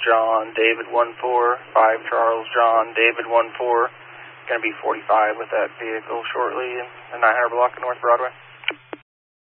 John, David 14, 5 Charles John, David 14. Going to be 45 with that vehicle shortly in the 900 block of North Broadway.